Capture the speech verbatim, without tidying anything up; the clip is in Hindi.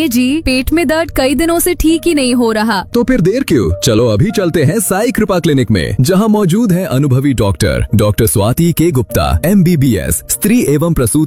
जी, पेट में दर्द कई दिनों से ठीक ही नहीं हो रहा। तो फिर देर क्यों, चलो अभी चलते हैं साई कृपा क्लिनिक में, जहां मौजूद है अनुभवी डॉक्टर डॉक्टर स्वाति के Gupta M B B S, स्त्री एवं प्रसूति